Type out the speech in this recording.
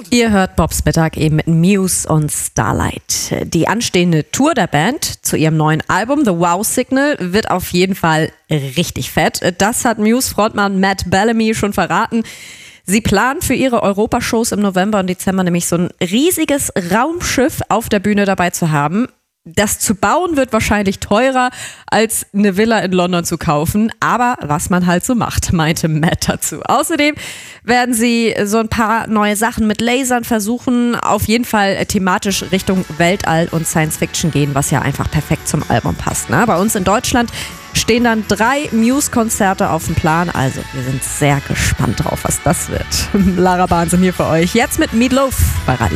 Ihr hört Bobs Mittag eben mit Muse und Starlight. Die anstehende Tour der Band zu ihrem neuen Album The Wow Signal wird auf jeden Fall richtig fett. Das hat Muse-Frontmann Matt Bellamy schon verraten. Sie planen für ihre Europashows im November und Dezember nämlich so ein riesiges Raumschiff auf der Bühne dabei zu haben. Das zu bauen wird wahrscheinlich teurer, als eine Villa in London zu kaufen. Aber was man halt so macht, meinte Matt dazu. Außerdem werden sie so ein paar neue Sachen mit Lasern versuchen. Auf jeden Fall thematisch Richtung Weltall und Science Fiction gehen, was ja einfach perfekt zum Album passt. Ne? Bei uns in Deutschland stehen dann 3 Muse-Konzerte auf dem Plan. Also wir sind sehr gespannt drauf, was das wird. Lara Wahnsinn hier für euch. Jetzt mit Meatloaf bei Radio